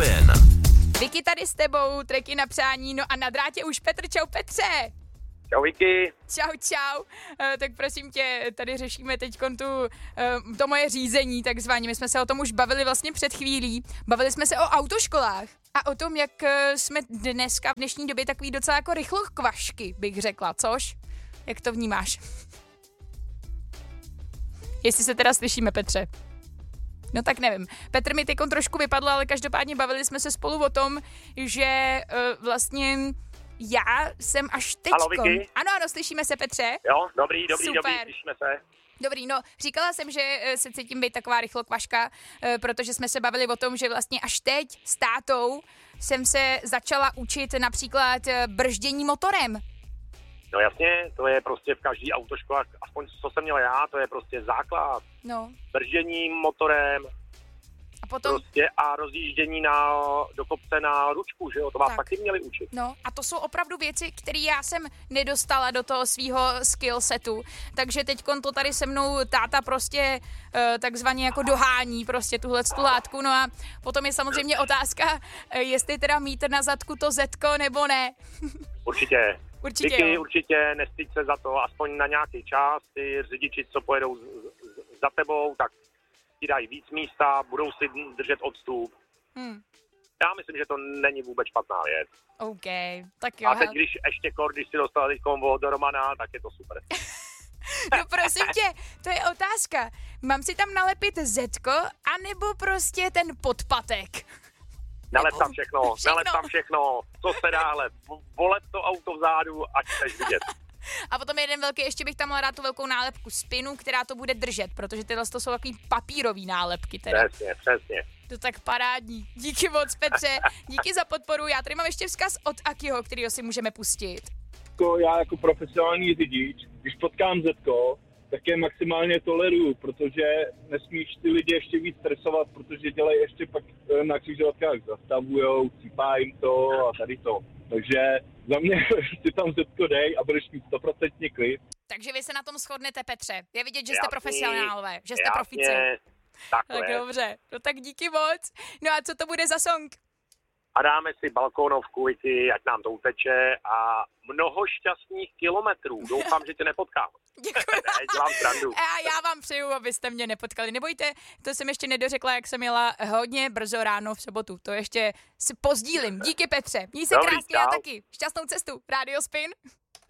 Spin. Vicky tady s tebou, treky na přání, no a na drátě už Petr. Čau Petře. Čau Vicky. Čau. Tak prosím tě, tady řešíme teďkon to moje řízení, takzvaně. My jsme se o tom už bavili vlastně před chvílí. Bavili jsme se o autoškolách a o tom, jak jsme dneska v dnešní době takový docela jako rychlokvašky, bych řekla, což? Jak to vnímáš? Jestli se teda slyšíme, Petře. No tak nevím. Petr mi teďkon trošku vypadl, ale každopádně bavili jsme se spolu o tom, že vlastně já jsem až teďkon... Halo, Vicky? Ano, slyšíme se, Petře? Jo, dobrý, Super. slyšíme se. Dobrý, no, říkala jsem, že se cítím být taková rychlokvaška, protože jsme se bavili o tom, že vlastně až teď s tátou jsem se začala učit například brždění motorem. No jasně, to je prostě v každý autoškole, aspoň co jsem měl já, to je prostě základ. No. Bržděním motorem, A potom... prostě a rozjíždění do kopce na ručku, že jo, to vás taky měli učit. No a to jsou opravdu věci, které já jsem nedostala do toho svýho skillsetu, takže teďkon to tady se mnou táta prostě takzvaně jako dohání prostě tuhle látku, no a potom je samozřejmě otázka, jestli teda mít na zadku to zetko nebo ne. Určitě. Určitě, jo. Určitě nestyď se za to, aspoň na nějaký čas, ty řidiči, co pojedou za tebou, tak ti dají víc místa, budou si držet odstup. Já myslím, že to není vůbec špatná věc. OK, tak jo. A teď, když si dostal do Romana, tak je to super. No prosím tě, to je otázka. Mám si tam nalepit zetko, anebo prostě ten podpatek? Nalep tam všechno, co se dá, ale voleb to auto vzadu, ať chceš vidět. A potom jeden velký, ještě bych tam mohla dát tu velkou nálepku spinu, která to bude držet, protože tyhle to jsou takový papírový nálepky teda. Přesně. To tak parádní. Díky moc, Petře, díky za podporu. Já tady mám ještě vzkaz od Akiho, kterýho si můžeme pustit. Já jako profesionální řidič, když potkám Zetko, tak je maximálně toleruju, protože nesmíš ty lidi ještě víc stresovat, protože dělají ještě pak na křižovatkách zastavujou, cípá jim to a tady to. Takže za mě si tam Zetko dej a budeš mít 100% klid. Takže vy se na tom shodnete, Petře. Je vidět, že jste profesionálové, že jste profici. Tak dobře, no tak díky moc. No a co to bude za song? A dáme si balkónovku, ať nám to uteče a mnoho šťastných kilometrů. Doufám, že tě nepotkám. Děkuji. Dělám srandu. A já vám přeju, abyste mě nepotkali. Nebojte, to jsem ještě nedořekla, jak jsem jela hodně brzo ráno v sobotu. To ještě si pozdílím. Díky, Petře. Měj se krásně a taky. Šťastnou cestu. Radio Spin.